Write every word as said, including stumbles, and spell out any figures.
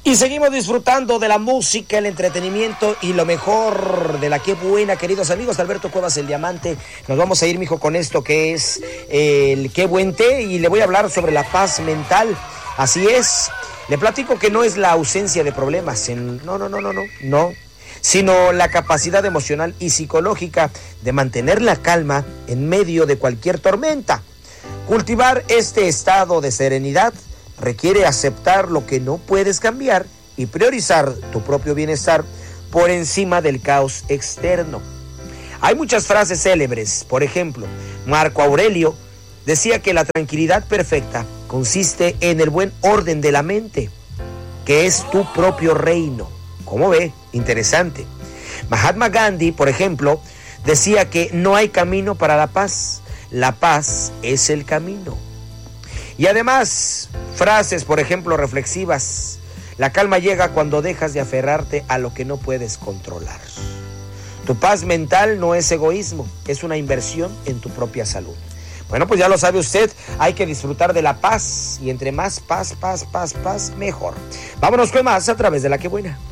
Y seguimos disfrutando de la música, el entretenimiento y lo mejor de la Qué Buena, queridos amigos. Alberto Cuevas, el Diamante. Nos vamos a ir, mijo, con esto que es el Qué Buen Té, y le voy a hablar sobre la paz mental. Así es. Le platico que no es la ausencia de problemas, en... no, no, no, no, no, no, sino la capacidad emocional y psicológica de mantener la calma en medio de cualquier tormenta. Cultivar este estado de serenidad requiere aceptar lo que no puedes cambiar y priorizar tu propio bienestar por encima del caos externo. Hay muchas frases célebres. Por ejemplo, Marco Aurelio decía que la tranquilidad perfecta consiste en el buen orden de la mente, que es tu propio reino. ¿Cómo ve? Interesante. Mahatma Gandhi, por ejemplo, decía que no hay camino para la paz. La paz es el camino. Y además, frases, por ejemplo, reflexivas. La calma llega cuando dejas de aferrarte a lo que no puedes controlar. Tu paz mental no es egoísmo, es una inversión en tu propia salud. Bueno, pues ya lo sabe usted, hay que disfrutar de la paz. Y entre más paz, paz, paz, paz, mejor. Vámonos con más a través de La Qué Buena.